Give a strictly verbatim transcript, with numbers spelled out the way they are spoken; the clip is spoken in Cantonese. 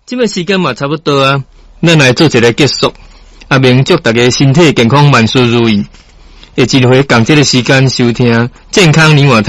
这个时间嘛差不多啊，咱来做一个结束。啊，明祝大家身体健康，万事如意。下一回共这个时间收听健康你我。